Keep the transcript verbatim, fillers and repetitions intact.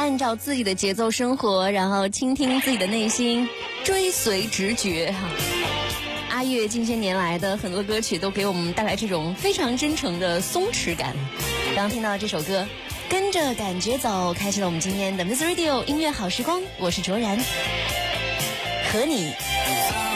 按照自己的节奏生活，然后倾听自己的内心，追随直觉哈。阿月近些年来的很多歌曲都给我们带来这种非常真诚的松弛感。刚听到这首歌，跟着感觉走，开启了我们今天的 Music Radio 音乐好时光，我是卓然，和你